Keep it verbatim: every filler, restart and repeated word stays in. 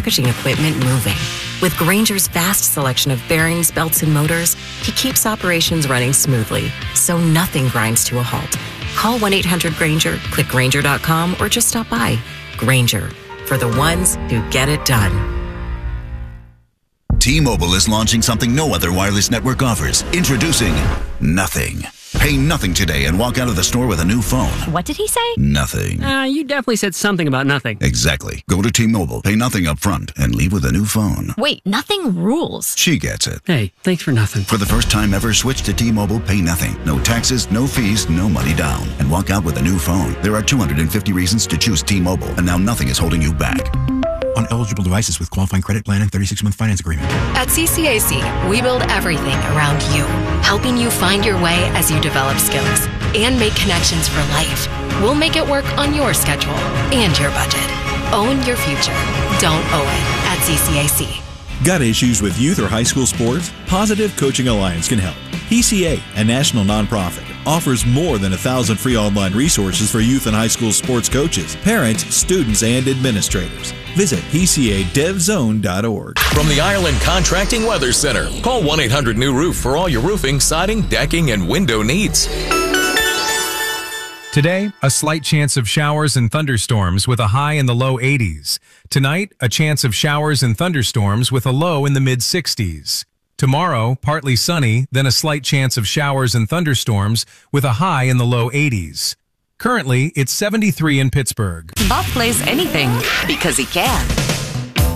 packaging equipment moving. With Grainger's vast selection of bearings, belts, and motors, he keeps operations running smoothly, so nothing grinds to a halt. Call one eight hundred Grainger, click Grainger dot com, or just stop by. Grainger, for the ones who get it done. T-Mobile is launching something no other wireless network offers. Introducing Nothing. Pay nothing today and walk out of the store with a new phone. What did he say? Nothing. Uh, you definitely said something about nothing. Exactly. Go to T-Mobile, pay nothing up front, and leave with a new phone. Wait, nothing rules. She gets it. Hey, thanks for nothing. For the first time ever, switch to T-Mobile, pay nothing. No taxes, no fees, no money down. And walk out with a new phone. There are two hundred fifty reasons to choose T-Mobile, and now nothing is holding you back. On eligible devices with qualifying credit plan and thirty-six month finance agreement. At C C A C, we build everything around you, helping you find your way as you develop skills and make connections for life. We'll make it work on your schedule and your budget. Own your future. Don't owe it at C C A C. Got issues with youth or high school sports? Positive Coaching Alliance can help. P C A, a national nonprofit, offers more than a thousand free online resources for youth and high school sports coaches, parents, students, and administrators. Visit P C A dev zone dot org. From the Ireland Contracting Weather Center, call one eight hundred new roof for all your roofing, siding, decking, and window needs. Today, a slight chance of showers and thunderstorms with a high in the low eighties. Tonight, a chance of showers and thunderstorms with a low in the mid sixties. Tomorrow, partly sunny, then a slight chance of showers and thunderstorms with a high in the low eighties. Currently, it's seventy-three in Pittsburgh. Buff plays anything because he can.